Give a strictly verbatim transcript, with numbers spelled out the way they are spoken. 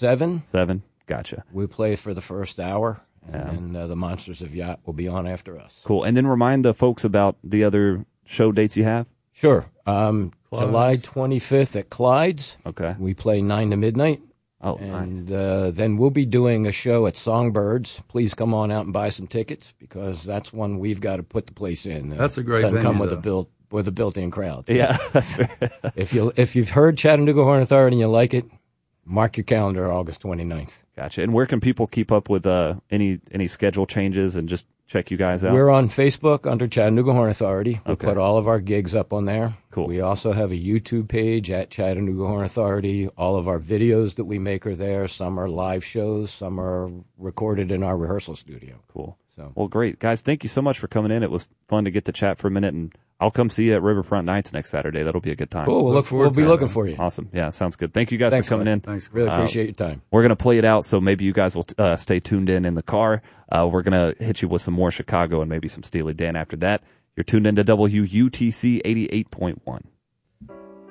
seven. Seven. Gotcha. We play for the first hour, and Yeah. then uh, the Monsters of Yacht will be on after us. Cool. And then remind the folks about the other show dates you have. Sure. Um, July twenty-fifth at Clyde's. Okay. We play nine to midnight. Oh, and nice. uh, then we'll be doing a show at Songbirds. Please come on out and buy some tickets because that's one we've got to put the place in. Uh, That's a great doesn't venue, come with though. a built with a built-in crowd. Yeah, that's fair. if you if you've heard Chattanooga Horn Authority and you like it, mark your calendar August twenty-ninth. Gotcha. And where can people keep up with uh, any any schedule changes and just check you guys out? We're on Facebook under Chattanooga Horn Authority. We Okay. put all of our gigs up on there. Cool. We also have a YouTube page at Chattanooga Horn Authority. All of our videos that we make are there. Some are live shows. Some are recorded in our rehearsal studio. Cool. So. Well, great. Guys, thank you so much for coming in. It was fun to get to chat for a minute, and I'll come see you at Riverfront Nights next Saturday. That'll be a good time. Cool. We'll, Look look, forward we'll to be it, looking man. for you. Awesome. Yeah, sounds good. Thank you guys Thanks, for coming Glenn. in. Thanks. Really Uh, appreciate your time. We're going to play it out, so maybe you guys will uh, stay tuned in in the car. Uh, we're going to hit you with some more Chicago and maybe some Steely Dan after that. You're tuned into W U T C eighty-eight point one.